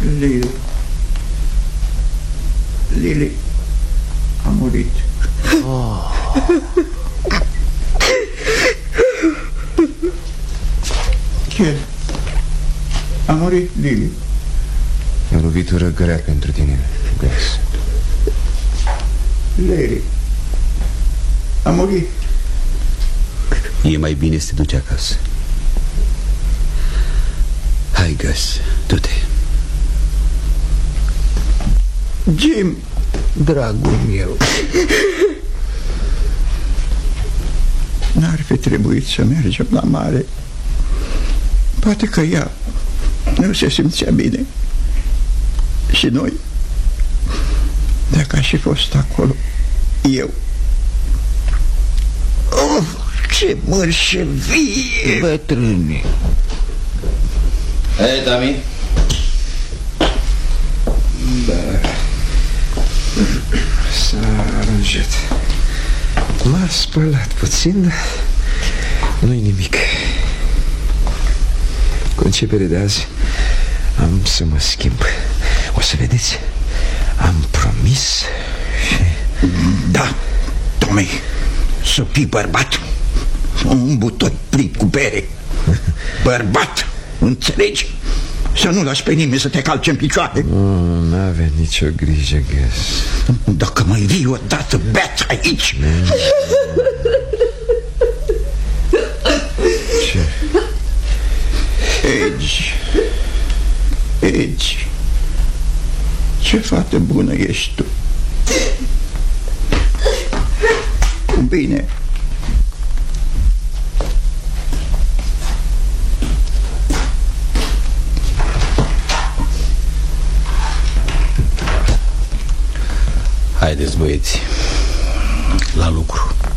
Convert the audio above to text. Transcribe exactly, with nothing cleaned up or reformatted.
Lili. Lili a murit. Oh. Ce? A murit Lili. E o lovitură grea pentru tine, Gus. Lili a murit. E mai bine să te duci acasă. Hai, Gus, du-te. Jim, dragul meu, n-ar fi trebuit să mergem la mare. Poate că ea nu se simțea bine. Și noi, dacă aș fi fost acolo, eu. Oh, ce mărșăvie! Bătrâne. Hei, Tami. Da. S-a aranjat. M-a spălat puțin, dar nu-i nimic. Cu începere de azi am să mă schimb. O să vedeți, am promis și... Da, Tomei, să fii bărbat. Un butoi plin cu bere. Bărbat, înțelegi? Să nu lași pe nimeni să te calce în picioare. Nu, n-avea nicio grijă, Gus. Dacă mai vii odată beat aici. Ce? Edge, Edge, ce fată bună ești tu. Bine. Haideți, băieți, la lucru.